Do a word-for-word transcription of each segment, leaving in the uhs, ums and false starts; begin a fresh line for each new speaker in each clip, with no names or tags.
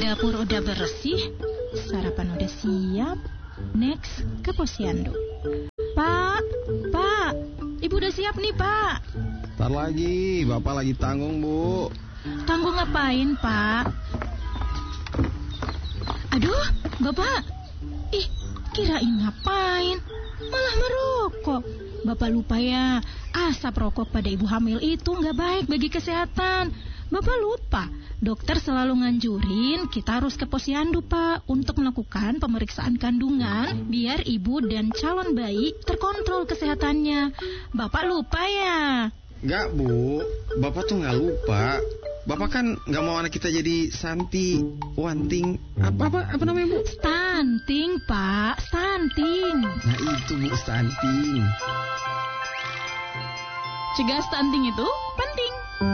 Dapur udah bersih, sarapan udah siap. Next ke posyandu. Pak, Pak, Ibu udah siap nih, Pak.
Ntar lagi, Bapak lagi tanggung, Bu.
Tanggung ngapain, Pak? Aduh, Bapak. Ih, kirain ngapain? Malah merokok. Bapak lupa ya, asap rokok pada ibu hamil itu nggak baik bagi kesehatan. Bapak lupa, dokter selalu nganjurin kita harus ke posyandu, Pak, untuk melakukan pemeriksaan kandungan biar ibu dan calon bayi terkontrol kesehatannya. Bapak lupa ya?
Nggak, Bu. Bapak tuh nggak lupa. Bapak kan nggak mau anak kita jadi santi, wanting, apa apa apa namanya, Bu?
Stunting, Pak, stunting.
Nah itu, Bu, stunting.
Cegah stunting itu penting.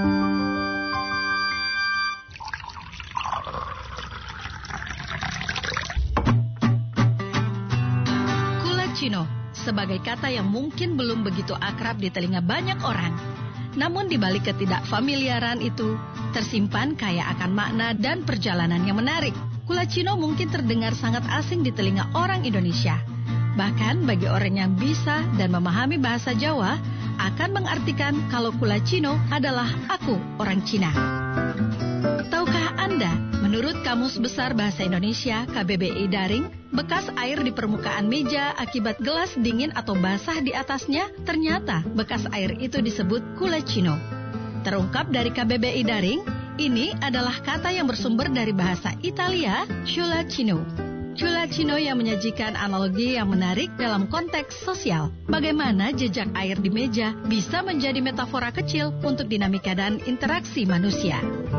Kulacino sebagai kata yang mungkin belum begitu akrab di telinga banyak orang. Namun di balik ketidakfamiliaran itu, tersimpan kaya akan makna dan perjalanan yang menarik. Kulacino mungkin terdengar sangat asing di telinga orang Indonesia. Bahkan bagi orang yang bisa dan memahami bahasa Jawa, akan mengartikan kalau Kulacino adalah aku orang Cina. Tahukah Anda, menurut Kamus Besar Bahasa Indonesia K B B I Daring, bekas air di permukaan meja akibat gelas dingin atau basah di atasnya, ternyata bekas air itu disebut Kulacino. Terungkap dari K B B I Daring, ini adalah kata yang bersumber dari bahasa Italia, ciulacino. Ciulacino yang menyajikan analogi yang menarik dalam konteks sosial. Bagaimana jejak air di meja bisa menjadi metafora kecil untuk dinamika dan interaksi manusia.